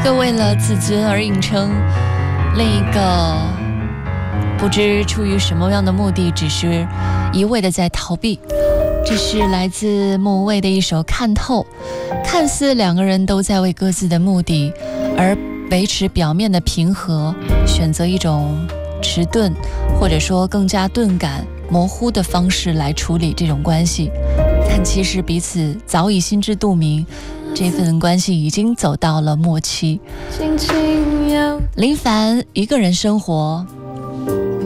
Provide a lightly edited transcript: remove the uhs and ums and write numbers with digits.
个为了自尊而硬撑，另一个不知出于什么样的目的，只是一味的在逃避。这是来自莫文蔚的一首《看透》，看似两个人都在为各自的目的而维持表面的平和，选择一种迟钝或者说更加钝感模糊的方式来处理这种关系，但其实彼此早已心知肚明，这份关系已经走到了末期。林凡一个人生活，